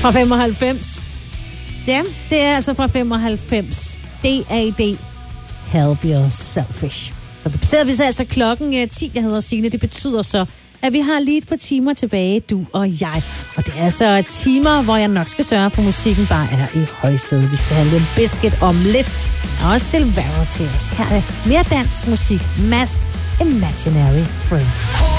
Fra 95. Ja, det er altså fra 95. DAD. Help You're Selfish. Så passerer vi så altså klokken 10. Jeg hedder Signe. Det betyder så, at vi har lige et par timer tilbage, du og jeg. Og det er altså timer, hvor jeg nok skal sørge for, at musikken bare er i højsædet. Vi skal have Limp Bizkit om lidt. Og også Silvera til os. Her er mere dansk musik. Mask, Imaginary Friend.